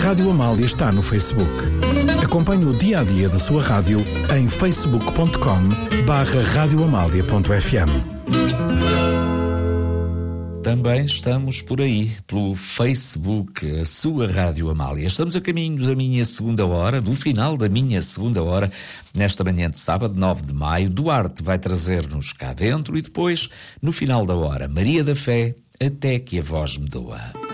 Rádio Amália está no Facebook. Acompanhe o dia-a-dia da sua rádio em facebook.com/radioamalia.fm. Também estamos por aí, pelo Facebook, a sua Rádio Amália. Estamos a caminho da minha segunda hora, do final da minha segunda hora, nesta manhã de sábado, 9 de maio. Duarte vai trazer-nos cá dentro e depois, no final da hora, Maria da Fé, Até que a Voz Me Doa.